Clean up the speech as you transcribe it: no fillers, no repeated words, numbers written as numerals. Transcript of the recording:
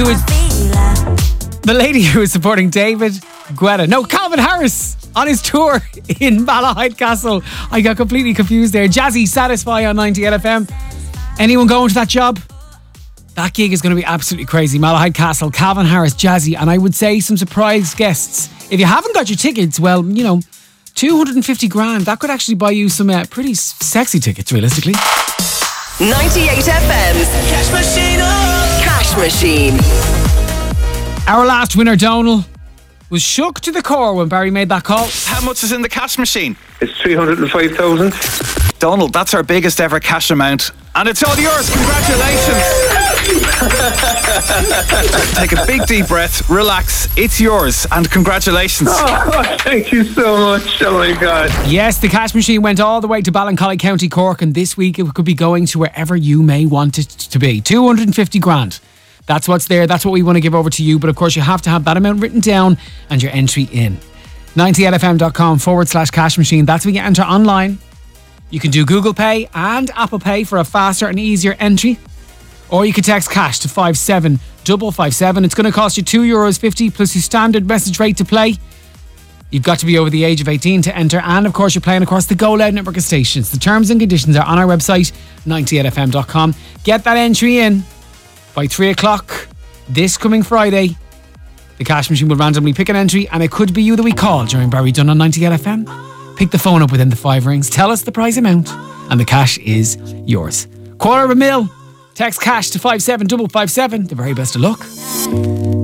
who is supporting David Guetta. No, Calvin Harris on his tour in Malahide Castle. I got completely confused there. Jazzy, Satisfy on 98 FM. Anyone going to that job? That gig is going to be absolutely crazy. Malahide Castle, Calvin Harris, Jazzy, and I would say some surprise guests. If you haven't got your tickets, well, 250 grand. That could actually buy you some pretty sexy tickets, realistically. 98 FM's Cash Machine. Cash Machine. Our last winner, Donal, was shook to the core when Barry made that call. How much is in the cash machine? It's 305,000. Donal, that's our biggest ever cash amount. And it's all yours. Congratulations. Take a big deep breath, relax. It's yours, and congratulations. Oh, thank you so much. Oh my God. Yes, the cash machine went all the way to Ballincollig, County Cork, and this week it could be going to wherever you may want it to be. 250 grand. That's what's there. That's what we want to give over to you. But of course, you have to have that amount written down and your entry in. 98fm.com/cash machine. That's where you enter online. You can do Google Pay and Apple Pay for a faster and easier entry. Or you can text cash to 57557. It's going to cost you €2.50 plus your standard message rate to play. You've got to be over the age of 18 to enter. And of course, you're playing across the Go Loud network of stations. The terms and conditions are on our website, 98fm.com. Get that entry in by 3 o'clock this coming Friday. The cash machine will randomly pick an entry, and it could be you that we call during Barry Dunn on 98 FM. Pick the phone up within the 5 rings, tell us the prize amount, and the cash is yours. $250,000. Text cash to 57557. The very best of luck.